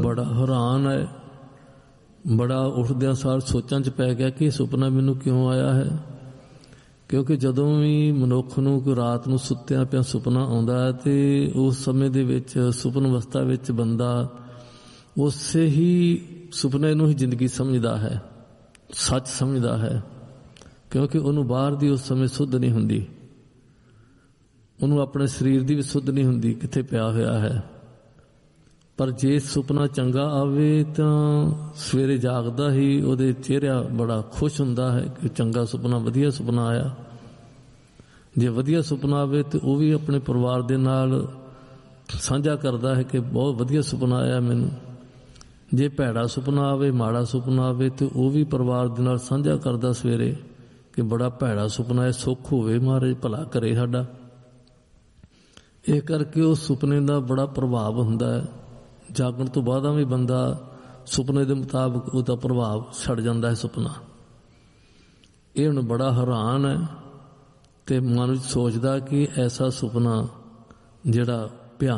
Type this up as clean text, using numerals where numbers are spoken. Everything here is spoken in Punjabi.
ਬੜਾ ਹੈਰਾਨ ਹੈ, ਬੜਾ ਉੱਠਦਿਆਂ ਸਾਰ ਸੋਚਾਂ 'ਚ ਪੈ ਗਿਆ ਕਿ ਇਹ ਸੁਪਨਾ ਮੈਨੂੰ ਕਿਉਂ ਆਇਆ ਹੈ। ਕਿਉਂਕਿ ਜਦੋਂ ਵੀ ਮਨੁੱਖ ਨੂੰ ਕੋਈ ਰਾਤ ਨੂੰ ਸੁੱਤਿਆਂ ਪਿਆ ਸੁਪਨਾ ਆਉਂਦਾ ਹੈ ਤੇ ਉਸ ਸਮੇਂ ਦੇ ਵਿੱਚ ਸੁਪਨ ਅਵਸਥਾ ਵਿੱਚ ਬੰਦਾ ਉਸੇ ਹੀ ਸੁਪਨੇ ਨੂੰ ਹੀ ਜ਼ਿੰਦਗੀ ਸਮਝਦਾ ਹੈ, ਸੱਚ ਸਮਝਦਾ ਹੈ। ਕਿਉਂਕਿ ਉਹਨੂੰ ਬਾਹਰ ਦੀ ਉਸ ਸਮੇਂ ਸੁੱਧ ਨਹੀਂ ਹੁੰਦੀ, ਉਹਨੂੰ ਆਪਣੇ ਸਰੀਰ ਦੀ ਵੀ ਸੁੱਧ ਨਹੀਂ ਹੁੰਦੀ ਕਿੱਥੇ ਪਿਆ ਹੋਇਆ ਹੈ। ਪਰ ਜੇ ਸੁਪਨਾ ਚੰਗਾ ਆਵੇ ਤਾਂ ਸਵੇਰੇ ਜਾਗਦਾ ਹੀ ਉਹਦੇ ਚਿਹਰਾ ਬੜਾ ਖੁਸ਼ ਹੁੰਦਾ ਹੈ ਕਿ ਚੰਗਾ ਸੁਪਨਾ, ਵਧੀਆ ਸੁਪਨਾ ਆਇਆ। ਜੇ ਵਧੀਆ ਸੁਪਨਾ ਆਵੇ ਤਾਂ ਉਹ ਵੀ ਆਪਣੇ ਪਰਿਵਾਰ ਦੇ ਨਾਲ ਸਾਂਝਾ ਕਰਦਾ ਹੈ ਕਿ ਬਹੁਤ ਵਧੀਆ ਸੁਪਨਾ ਆਇਆ ਮੈਨੂੰ। ਜੇ ਭੈੜਾ ਸੁਪਨਾ ਆਵੇ, ਮਾੜਾ ਸੁਪਨਾ ਆਵੇ ਤਾਂ ਉਹ ਵੀ ਪਰਿਵਾਰ ਦੇ ਨਾਲ ਸਾਂਝਾ ਕਰਦਾ ਸਵੇਰੇ ਕਿ ਬੜਾ ਭੈੜਾ ਸੁਪਨਾ ਹੈ, ਸੁੱਖ ਹੋਵੇ, ਮਹਾਰਾਜ ਭਲਾ ਕਰੇ ਸਾਡਾ। ਇਹ ਕਰਕੇ ਉਸ ਸੁਪਨੇ ਦਾ ਬੜਾ ਪ੍ਰਭਾਵ ਹੁੰਦਾ ਹੈ। ਜਾਗਣ ਤੋਂ ਬਾਅਦ ਵੀ ਬੰਦਾ ਸੁਪਨੇ ਦੇ ਮੁਤਾਬਕ ਉਹਦਾ ਪ੍ਰਭਾਵ ਛੱਡ ਜਾਂਦਾ ਹੈ ਸੁਪਨਾ। ਇਹ ਹੁਣ ਬੜਾ ਹੈਰਾਨ ਹੈ ਤੇ ਮਨ ਵਿੱਚ ਸੋਚਦਾ ਕਿ ਐਸਾ ਸੁਪਨਾ ਜਿਹੜਾ